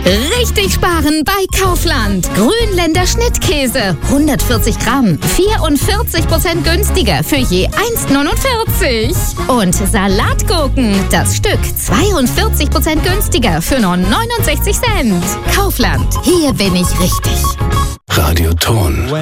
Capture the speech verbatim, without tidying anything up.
Richtig sparen bei Kaufland. Grünländer Schnittkäse. hundertvierzig Gramm. vierundvierzig Prozent günstiger für je eins neunundvierzig. Und Salatgurken. Das Stück zweiundvierzig Prozent günstiger für nur neunundsechzig Cent. Kaufland. Hier bin ich richtig. Radioton.